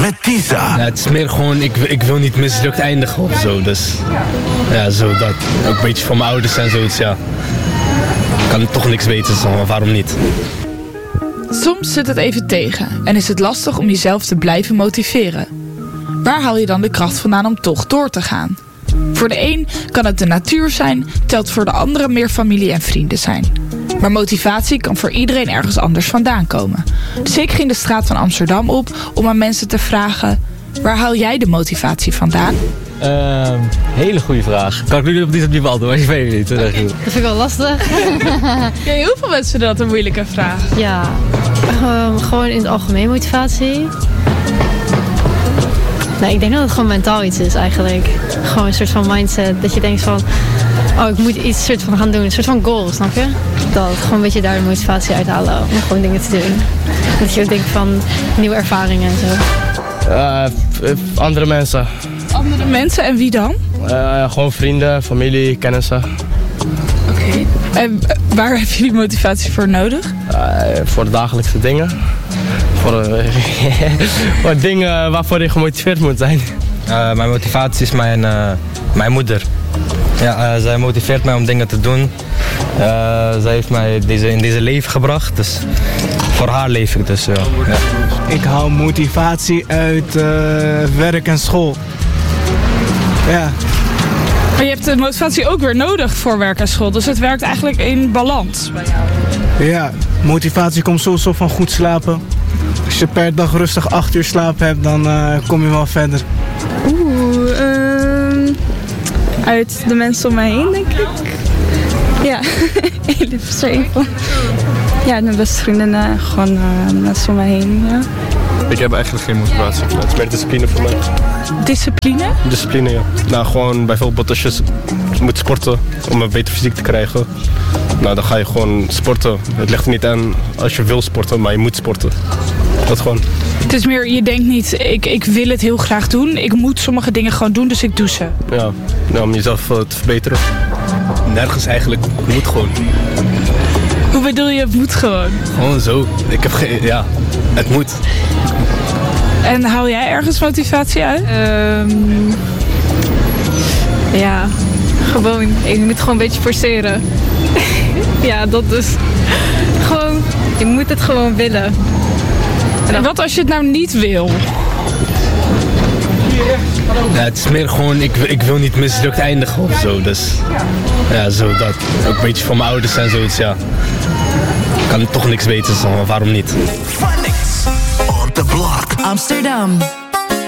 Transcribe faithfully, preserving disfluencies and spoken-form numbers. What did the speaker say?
met Tisa. Ja, het is meer gewoon, ik, ik wil niet mislukt eindigen of zo. Dus ja, zo dat. Ook een beetje voor mijn ouders en zoiets, ja. Ik kan toch niks weten, zo, maar waarom niet? Soms zit het even tegen en is het lastig om jezelf te blijven motiveren. Waar haal je dan de kracht vandaan om toch door te gaan? Voor de een kan het de natuur zijn, telt voor de andere meer familie en vrienden zijn. Maar motivatie kan voor iedereen ergens anders vandaan komen. Dus ik ging de straat van Amsterdam op om aan mensen te vragen: waar haal jij de motivatie vandaan? Uh, hele goede vraag. Kan ik nu op die beantwoorden? Ik weet het niet. Okay. Dat vind ik wel lastig. Ja, heel veel mensen vinden dat een moeilijke vraag. Ja, um, gewoon in het algemeen motivatie. Nee, ik denk dat het gewoon mentaal iets is eigenlijk. Gewoon een soort van mindset. Dat je denkt van, oh, ik moet iets soort van gaan doen. Een soort van goal, snap je? Dat gewoon een beetje daar de motivatie uit halen om gewoon dingen te doen. Dat je ook denkt van nieuwe ervaringen en zo. Uh, andere mensen. Andere mensen en wie dan? Uh, gewoon vrienden, familie, kennissen. Oké. Okay. En waar heb je die motivatie voor nodig? Uh, voor de dagelijkse dingen. Voor, uh, voor dingen waarvoor je gemotiveerd moet zijn. Uh, mijn motivatie is mijn, uh, mijn moeder. Ja, uh, zij motiveert mij om dingen te doen. Uh, zij heeft mij deze, in deze leven gebracht, dus voor haar leef ik dus. Ja. Ja. Ik haal motivatie uit uh, werk en school. Ja. Maar je hebt de motivatie ook weer nodig voor werk en school, dus het werkt eigenlijk in balans bij jou. Ja, motivatie komt sowieso van goed slapen. Als je per dag rustig acht uur slaap hebt, dan uh, kom je wel verder. Oeh, uh, uit de mensen om mij heen, denk ik. Ja, heel simpel. Ja, uit mijn beste vriendinnen, gewoon uh, mensen om mij heen, ja. Ik heb eigenlijk geen motivatie. Het is meer discipline voor mij. Discipline? Discipline, ja. Nou, gewoon bijvoorbeeld als je moet sporten om een beter fysiek te krijgen. Nou, dan ga je gewoon sporten. Het ligt er niet aan als je wil sporten, maar je moet sporten. Dat gewoon. Het is meer, je denkt niet, ik, ik wil het heel graag doen. Ik moet sommige dingen gewoon doen, dus ik doe ze. Ja, nou, om jezelf uh, te verbeteren. Nergens eigenlijk. Je moet gewoon. Hoe bedoel je, het moet gewoon? Gewoon zo. Ik heb geen, ja, het moet. En haal jij ergens motivatie uit? Um, ja, gewoon. Ik moet gewoon een beetje forceren. Ja, dat dus. Gewoon, je moet het gewoon willen. En wat als je het nou niet wil? Ja, het is meer gewoon, ik, ik wil niet mislukt eindigen of zo. Dus ja, zo dat. Ook een beetje voor mijn ouders en zoiets, ja. Ik kan toch niks weten, zo, maar waarom niet? Op de blok Amsterdam.